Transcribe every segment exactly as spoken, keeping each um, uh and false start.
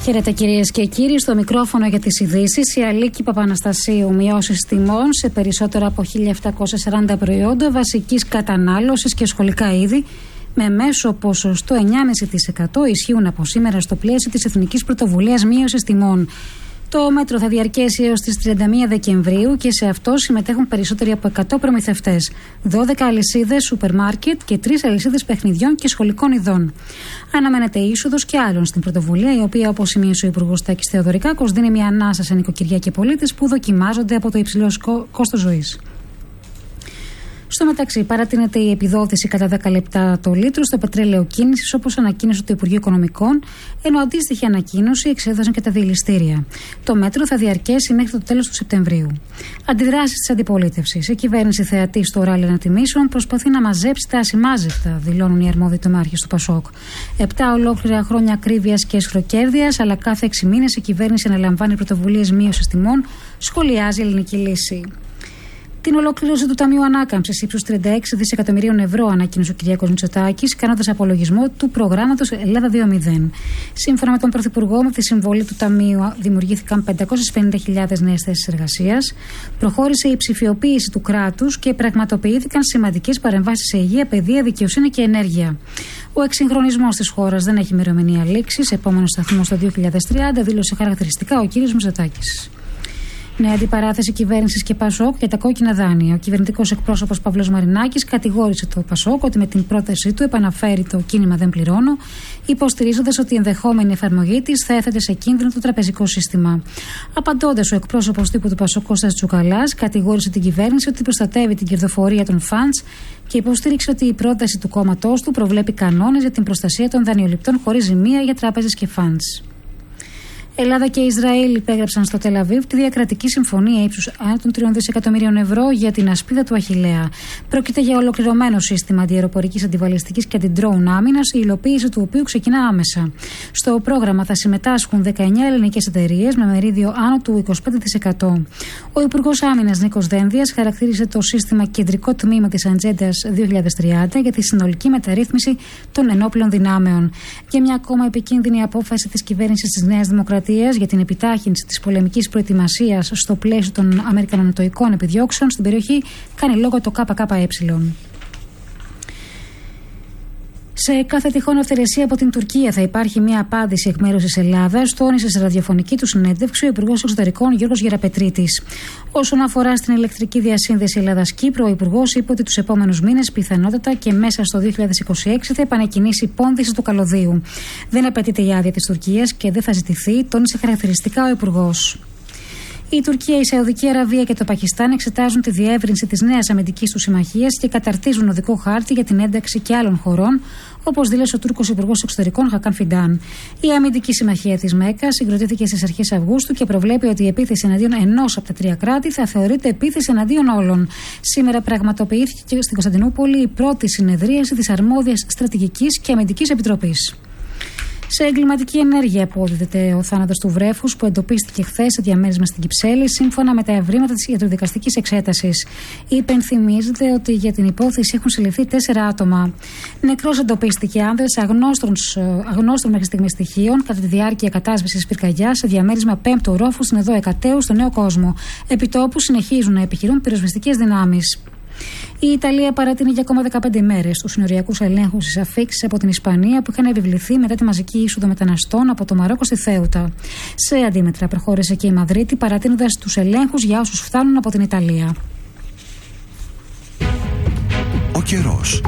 Χαίρετε κυρίες και κύριοι, στο μικρόφωνο για τις ειδήσεις η Αλίκη Παπαναστασίου. Μειώσεις τιμών σε περισσότερα από χίλια επτακόσια σαράντα προϊόντα βασικής κατανάλωσης και σχολικά είδη με μέσο ποσοστό εννιά κόμμα πέντε τοις εκατό ισχύουν από σήμερα στο πλαίσιο της Εθνικής Πρωτοβουλίας Μείωσης Τιμών. Το μέτρο θα διαρκέσει έως τις τριάντα μία Δεκεμβρίου και σε αυτό συμμετέχουν περισσότεροι από εκατό προμηθευτές, δώδεκα αλυσίδες σούπερ μάρκετ και τρεις αλυσίδες παιχνιδιών και σχολικών ειδών. Αναμένεται είσοδος και άλλων στην πρωτοβουλία, η οποία, όπως σημείωσε ο Υπουργός Τάκης Θεοδωρικάκος, δίνει μια ανάσα σε νοικοκυριά και πολίτες που δοκιμάζονται από το υψηλό κόστος ζωής. Στο μεταξύ, παρατείνεται η επιδότηση κατά δέκα λεπτά το λίτρο στο πετρέλαιο κίνησης, όπως ανακοίνωσε το Υπουργείο Οικονομικών, ενώ αντίστοιχη ανακοίνωση εξέδωσαν και τα διελιστήρια. Το μέτρο θα διαρκέσει μέχρι το τέλος του Σεπτεμβρίου. Αντιδράσεις της αντιπολίτευσης. Η κυβέρνηση θεατή στο ράλι ανατιμήσεων προσπαθεί να μαζέψει τα ασημάζευτα, δηλώνουν οι αρμόδιοι τομάρχες του Πασόκ. Επτά ολόκληρα χρόνια ακρίβειας και αισχροκέρδειας, αλλά κάθε έξι μήνες η κυβέρνηση αναλαμβάνει πρωτοβουλίες μείωσης τιμών, σχολιάζει η Ελληνική Λύση. Την ολοκλήρωση του Ταμείου Ανάκαμψης ύψους τριάντα έξι δισεκατομμυρίων ευρώ ανακοίνωσε ο Κυριάκος Μητσοτάκης, κάνοντας απολογισμό του προγράμματος Ελλάδα δύο μηδέν. Σύμφωνα με τον Πρωθυπουργό, με τη συμβολή του Ταμείου δημιουργήθηκαν πεντακόσιες πενήντα χιλιάδες νέες θέσεις εργασίας, προχώρησε η ψηφιοποίηση του κράτους και πραγματοποιήθηκαν σημαντικές παρεμβάσεις σε υγεία, παιδεία, δικαιοσύνη και ενέργεια. Ο εξυγχρονισμός της χώρας δεν έχει ημερομηνία λήξης. Επόμενος σταθμός το δύο χιλιάδες τριάντα, δήλωσε χαρακτηριστικά ο κ. Μητσοτάκης. Νέα αντιπαράθεση κυβέρνησης και Πασόκ για τα κόκκινα δάνεια. Ο κυβερνητικός εκπρόσωπος Παύλος Μαρινάκης κατηγόρησε το Πασόκ ότι με την πρότασή του επαναφέρει το κίνημα Δεν Πληρώνω, υποστηρίζοντας ότι η ενδεχόμενη εφαρμογή της θα έθετε σε κίνδυνο το τραπεζικό σύστημα. Απαντώντας, ο εκπρόσωπος τύπου του Πασόκ Κώστας Τσουκαλάς κατηγόρησε την κυβέρνηση ότι προστατεύει την κερδοφορία των φαντς και υποστήριξε ότι η πρόταση του κόμματός του προβλέπει κανόνες για την προστασία των δανειοληπτών χωρίς ζημία για τράπεζες και φαντς. Ελλάδα και Ισραήλ υπέγραψαν στο Τελ Αβίβ τη διακρατική συμφωνία ύψους άνω των τριών δισεκατομμυρίων ευρώ για την ασπίδα του Αχιλλέα. Πρόκειται για ολοκληρωμένο σύστημα αντιαεροπορικής, αντιβαλιστικής και αντιντρόουν άμυνας, η υλοποίηση του οποίου ξεκινά άμεσα. Στο πρόγραμμα θα συμμετάσχουν δεκαεννιά ελληνικές εταιρείες με μερίδιο άνω του είκοσι πέντε τοις εκατό. Ο Υπουργός Άμυνας Νίκος Δένδιας χαρακτήρισε το σύστημα κεντρικό τμήμα της Ατζέντας δύο χιλιάδες τριάντα για τη συνολική μεταρρύθμιση των ενόπλων δυνάμεων. Για μια ακόμα επικίνδυνη απόφαση της κυβέρνησης της Νέας Δημοκρατίας για την επιτάχυνση της πολεμικής προετοιμασίας στο πλαίσιο των αμερικανονοτοικών επιδιώξεων στην περιοχή κάνει λόγο το ΚΚΕ. Σε κάθε τυχόν αυθαιρεσία από την Τουρκία θα υπάρχει μια απάντηση εκ μέρους της Ελλάδας, τόνισε σε ραδιοφωνική του συνέντευξη ο Υπουργός Εξωτερικών Γιώργος Γεραπετρίτης. Όσον αφορά στην ηλεκτρική διασύνδεση Ελλάδας-Κύπρου, ο Υπουργός είπε ότι τους επόμενους μήνες πιθανότατα και μέσα στο δύο χιλιάδες είκοσι έξι θα επανεκκινήσει η πόνδυση του καλωδίου. Δεν απαιτείται η άδεια της Τουρκίας και δεν θα ζητηθεί, τόνισε χαρακτηριστικά ο Υπουργός. Η Τουρκία, η Σαουδική Αραβία και το Πακιστάν εξετάζουν τη διεύρυνση της νέας αμυντικής του συμμαχίας και καταρτίζουν οδικό χάρτη για την ένταξη και άλλων χωρών, όπως δήλωσε ο Τούρκος Υπουργός Εξωτερικών Χακάν Φιντάν. Η αμυντική συμμαχία της Μέκκας συγκροτήθηκε στις αρχές Αυγούστου και προβλέπει ότι η επίθεση εναντίον ενός από τα τρία κράτη θα θεωρείται επίθεση εναντίον όλων. Σήμερα πραγματοποιήθηκε στην Κωνσταντινούπολη η πρώτη συνεδρίαση της αρμόδιας στρατηγικής και αμυντικής επιτροπής. Σε εγκληματική ενέργεια αποδίδεται ο θάνατος του βρέφους που εντοπίστηκε χθες σε διαμέρισμα στην Κυψέλη, σύμφωνα με τα ευρήματα της ιατροδικαστικής εξέτασης. Υπενθυμίζεται ότι για την υπόθεση έχουν συλληφθεί τέσσερα άτομα. Νεκρός εντοπίστηκε άνδρας αγνώστων μέχρι στιγμής στοιχείων κατά τη διάρκεια κατάσβεσης πυρκαγιάς σε διαμέρισμα πέμπτου ορόφου στην Οδό Εκατέου στο Νέο Κόσμο. Επιτόπου συνεχίζουν να επιχειρούν πυροσβεστικές δυνάμεις. Η Ιταλία παρατείνει για ακόμα δεκαπέντε ημέρες τους συνοριακούς ελέγχους στις αφίξεις από την Ισπανία που είχαν επιβληθεί μετά τη μαζική είσοδο μεταναστών από το Μαρόκο στη Θέουτα. Σε αντίμετρα προχώρησε και η Μαδρίτη παρατείνοντας τους ελέγχους για όσους φτάνουν από την Ιταλία. Ο καιρός.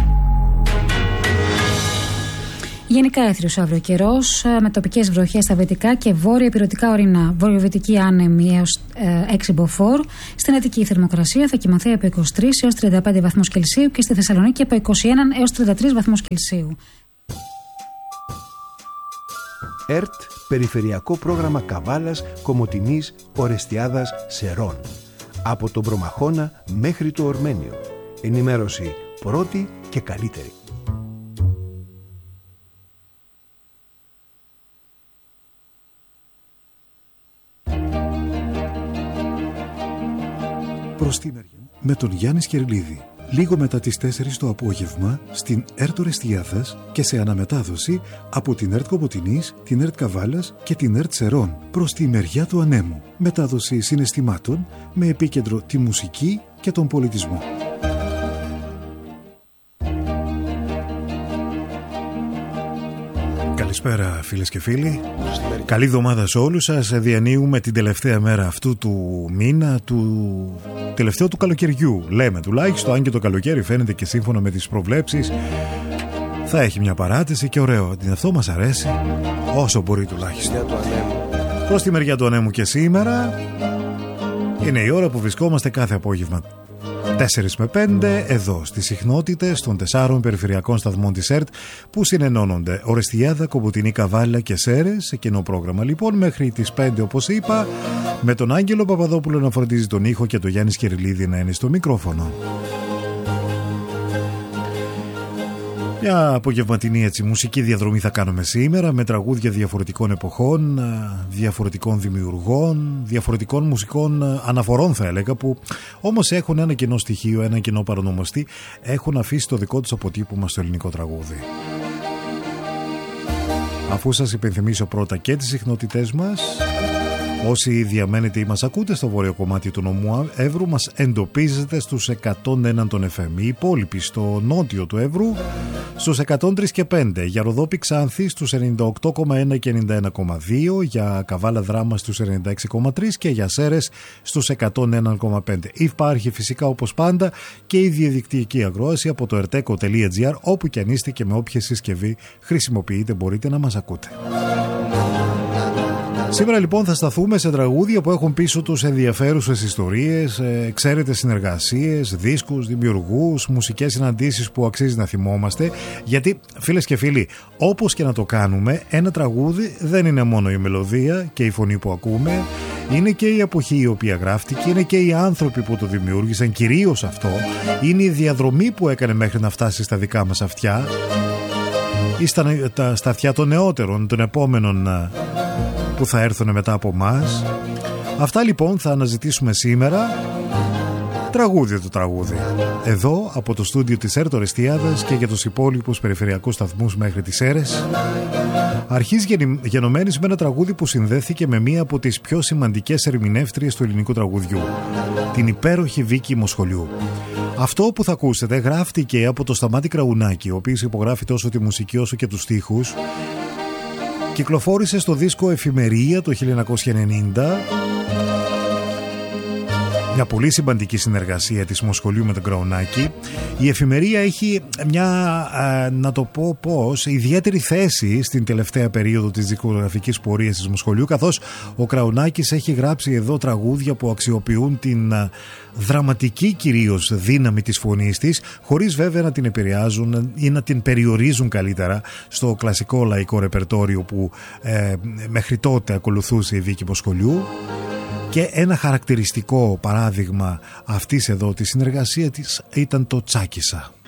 Γενικά έθριος αύριο καιρός, με τοπικές βροχές στα βυτικά και βόρεια-ηπειρωτικά ορεινά. Βορειοβυτική άνεμη έως ε, έξι μποφόρ. Στην Αττική η θερμοκρασία θα κοιμαθεί από είκοσι τρεις έως τριάντα πέντε βαθμούς Κελσίου και στη Θεσσαλονίκη από είκοσι ένα έως τριάντα τρεις βαθμούς Κελσίου. ΕΡΤ, Περιφερειακό Πρόγραμμα Καβάλας, Κομοτηνής, Ορεστιάδας, Σερών. Από τον Προμαχώνα μέχρι το Ορμένιο. Ενημέρωση πρώτη και καλύτερη. Προς την αργία με τον Γιάννη Σκερλίδη. λίγο μετά τις τέσσερις το απόγευμα στην ΕΡΤ Ορεστιάδας και σε αναμετάδοση από την ΕΡΤ Κομοτηνής, την ΕΡΤ Καβάλας και την ΕΡΤ Σερών προς τη μεριά του ανέμου. Μετάδοση συναισθημάτων με επίκεντρο τη μουσική και τον πολιτισμό. Καλησπέρα φίλες και φίλοι. Καλή εβδομάδα σε όλους σας. Διανύουμε την τελευταία μέρα αυτού του μήνα, του τελευταίου του καλοκαιριού. Λέμε τουλάχιστον, αν και το καλοκαίρι φαίνεται και σύμφωνα με τις προβλέψεις θα έχει μια παράτηση και ωραίο. Την αυτό μας αρέσει όσο μπορεί τουλάχιστον. Προς τη μεριά του ανέμου και σήμερα είναι η ώρα που βρισκόμαστε κάθε απόγευμα τέσσερα με πέντε εδώ στις συχνότητες των τεσσάρων περιφερειακών σταθμών της ΕΡΤ που συνενώνονται Ορεστιάδα, Κομοτηνή, Καβάλα και Σέρες σε κοινό πρόγραμμα λοιπόν μέχρι τις πέντε όπως είπα, με τον Άγγελο Παπαδόπουλο να φροντίζει τον ήχο και τον Γιάννη Σκεριλίδη να είναι στο μικρόφωνο. Μια απογευματινή έτσι μουσική διαδρομή θα κάνουμε σήμερα με τραγούδια διαφορετικών εποχών, διαφορετικών δημιουργών, διαφορετικών μουσικών αναφορών θα έλεγα, που όμως έχουν ένα κοινό στοιχείο, ένα κοινό παρονομαστή, έχουν αφήσει το δικό τους αποτύπωμα στο ελληνικό τραγούδι. Αφού σας υπενθυμίσω πρώτα και τις συχνότητές μας, όσοι διαμένετε ή μας ακούτε στο βόρειο κομμάτι του νομού Εύρου, μας εντοπίζετε στους εκατόν ένα των εφ εμ. Οι υπόλοιποι στο νότιο του Εύρου στους εκατόν τρία και πέντε, για Ροδόπη Ξάνθη στους ενενήντα οκτώ κόμμα ένα και ενενήντα ένα κόμμα δύο, για Καβάλα Δράμα στους ενενήντα έξι κόμμα τρία και για Σέρες στους εκατόν ένα κόμμα πέντε. Υπάρχει φυσικά όπως πάντα και η διαδικτυακή ακρόαση από το ερτέκο τελεία τζι άρ, όπου και αν είστε και με όποια συσκευή χρησιμοποιείτε μπορείτε να μας ακούτε. Σήμερα λοιπόν θα σταθούμε σε τραγούδια που έχουν πίσω τους ενδιαφέρουσες ιστορίες, εξαίρετες συνεργασίες, δίσκους, δημιουργούς, μουσικές συναντήσεις που αξίζει να θυμόμαστε, γιατί φίλες και φίλοι, όπως και να το κάνουμε, ένα τραγούδι δεν είναι μόνο η μελωδία και η φωνή που ακούμε, είναι και η εποχή η οποία γράφτηκε, είναι και οι άνθρωποι που το δημιούργησαν, κυρίως αυτό, είναι η διαδρομή που έκανε μέχρι να φτάσει στα δικά μας αυτιά ή στα, στα αυτιά των νεότερων, των επόμενων που θα έρθουν μετά από μας. Αυτά λοιπόν θα αναζητήσουμε σήμερα, τραγούδι το τραγούδι, εδώ από το στούντιο της ΕΡΤ Ορεστιάδας και για τους υπόλοιπους περιφερειακούς σταθμούς μέχρι τις Σέρες. Αρχής γενομένης με ένα τραγούδι που συνδέθηκε με μία από τις πιο σημαντικές ερμηνεύτριες του ελληνικού τραγουδιού, την υπέροχη Βίκη Μοσχολιού. Αυτό που θα ακούσετε γράφτηκε από το Σταμάτη Κραουνάκη, ο οποίος υπογράφει τόσο τη μουσική όσο και τους στίχους. Κυκλοφόρησε στο δίσκο Εφημερία το χίλια εννιακόσια ενενήντα, μια πολύ σημαντική συνεργασία της Μοσχολιού με τον Κραουνάκη. Η Εφημερία έχει μια, α, να το πω πώς, ιδιαίτερη θέση στην τελευταία περίοδο της δισκογραφικής πορείας της Μοσχολιού, καθώς ο Κραουνάκης έχει γράψει εδώ τραγούδια που αξιοποιούν την α, δραματική κυρίως δύναμη της φωνής της, χωρίς βέβαια να την επηρεάζουν ή να την περιορίζουν καλύτερα στο κλασικό λαϊκό ρεπερτόριο που ε, μέχρι τότε ακολουθούσε η Βίκη Μοσχολιού. Και ένα χαρακτηριστικό παράδειγμα αυτής εδώ της συνεργασίας της ήταν το Τσάκισα.